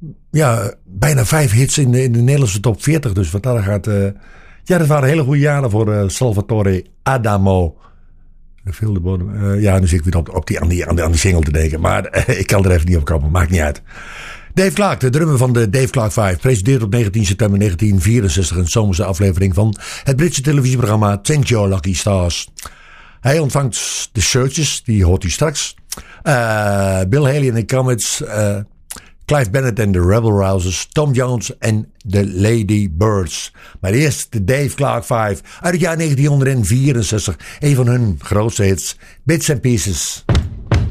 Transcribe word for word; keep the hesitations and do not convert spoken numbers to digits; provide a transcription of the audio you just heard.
ja, bijna vijf hits in de, in de Nederlandse top veertig. Dus wat daar gaat... Uh, ja, dat waren hele goede jaren voor uh, Salvatore Adamo. Veel de bodem. Uh, ja, nu zit ik weer op, op die, aan, die, aan, die, aan die single te denken. Maar uh, ik kan er even niet op komen. Maakt niet uit. Dave Clark, de drummer van de Dave Clark vijf, presenteert op negentien september negentien vierenzestig een zomerse aflevering van het Britse televisieprogramma Thank Your Lucky Stars. Hij ontvangt de Searchers, die hoort u straks. Uh, Bill Haley en de Comets, uh, Clive Bennett en de Rebel Rousers, Tom Jones en de Lady Birds. Maar eerst de Dave Clark vijf uit het jaar negentien vierenzestig. Een van hun grootste hits, Bits and Pieces.